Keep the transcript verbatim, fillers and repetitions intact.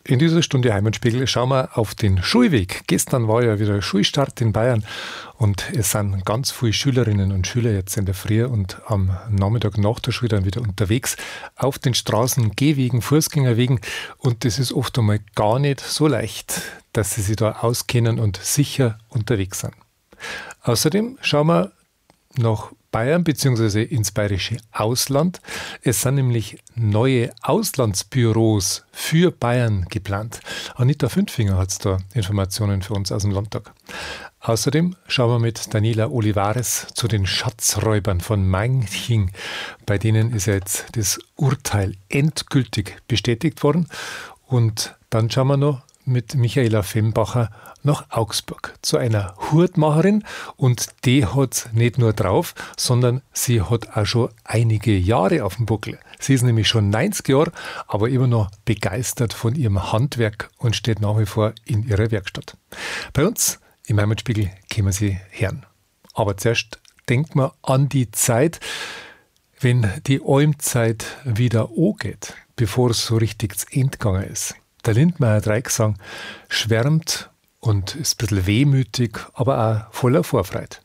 In dieser Stunde Heimatspiegel schauen wir auf den Schulweg. Gestern war ja wieder Schulstart in Bayern und es sind ganz viele Schülerinnen und Schüler jetzt in der Früh und am Nachmittag nach der Schule dann wieder unterwegs auf den Straßen, Gehwegen, Fußgängerwegen, und das ist oft einmal gar nicht so leicht, dass sie sich da auskennen und sicher unterwegs sind. Außerdem schauen wir nach Bayern bzw. ins bayerische Ausland. Es sind nämlich neue Auslandsbüros für Bayern geplant. Anita Fünfinger hat da Informationen für uns aus dem Landtag. Außerdem schauen wir mit Daniela Olivares zu den Schatzräubern von Manching. Bei denen ist ja jetzt das Urteil endgültig bestätigt worden. Und dann schauen wir noch mit Michaela Fembacher nach Augsburg zu einer Hutmacherin, und die hat nicht nur drauf, sondern sie hat auch schon einige Jahre auf dem Buckel. Sie ist nämlich schon neunzig Jahre, aber immer noch begeistert von ihrem Handwerk und steht nach wie vor in ihrer Werkstatt. Bei uns im Heimatspiegel können wir sie hören. Aber zuerst denkt man an die Zeit, wenn die Almzeit wieder angeht, bevor es so richtig zu Ende gegangen ist. Der Lindmeier Dreiecksang schwärmt und ist ein bisschen wehmütig, aber auch voller Vorfreude.